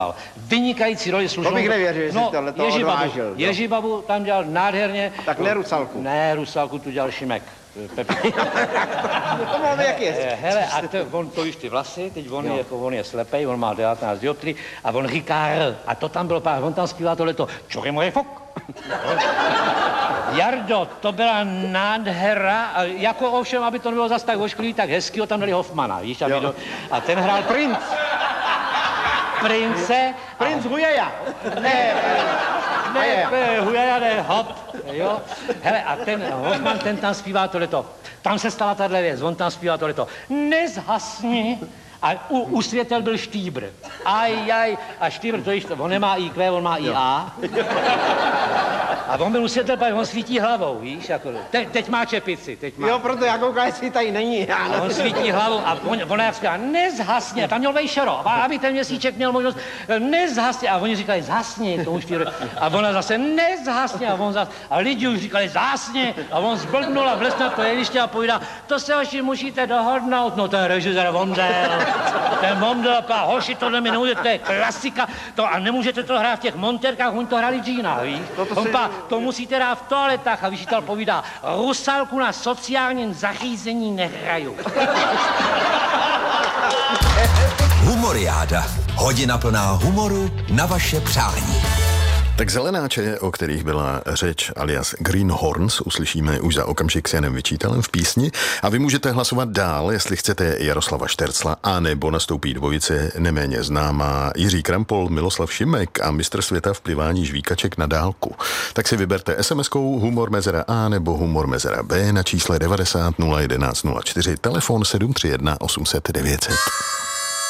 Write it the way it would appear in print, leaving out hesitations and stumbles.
Vynikající roli slušnou. To bych nevěřil, že tohle to odvážil. Ježibabu tam dělal nádherně. Tak ne Rusalku. Ne, Rusalku tu dělal Šimek. To máme jak jest. Hele, a on to víš ty vlasy, teď on je slepej, on má 19 dioptrii a on říká R. A to tam bylo pár, on tam zpívá tohleto. Čury moje fok. Jardo, to byla nádhera, jako ovšem, aby to nebylo zas tak ošklivý, tak hezkýho tam dali Hoffmana, víš, a ten hrál Prince Hujaja. Hujaja ne, hop, jo. Hele, a ten Hoffman, ten tam zpívá tohleto. Tam se stala tahle věc, on tam zpívá tohleto. Nezhasni. A u světel byl Štýbr. A Štýbr, to již, on nemá IQ, on má IA. A on byl u světel, on svítí hlavou, víš, jako, teď má čepici, Jo, proto já koukám, jestli tady není. A on svítí hlavou a ona jak říká, nezhasně, tam měl vejšero, aby ten měsíček měl možnost, nezhasně, a oni říkali, zhasni, tomu Štýbr. A ona zase, nezhasně, a lidi už říkali, zhasni, a on zblbnul a vlez na to jeviště a povídá, to se hoši musíte dohodnout, no ten režisér omřel. Ten Mondel, hoši, tohle mi nemůžete, to je klasika, a nemůžete to hrát v těch montérkách, oni to hráli Gina, víš? To musíte hrát v toaletách a vyšitel povídá, Rusalku na sociálním zařízení nehraju. Humoriáda. Hodina plná humoru na vaše přání. Tak zelenáče, o kterých byla řeč, alias Greenhorns, uslyšíme už za okamžik s Janem Vyčítalem v písni a vy můžete hlasovat dál, jestli chcete Jaroslava Štercla, anebo nastoupí dvojice neméně známá Jiří Krampol, Miloslav Šimek a mistr světa v plivání žvíkaček na dálku. Tak si vyberte SMS-kou Humor mezera A nebo Humor mezera B na čísle 90 011 04, telefon 731 800 900.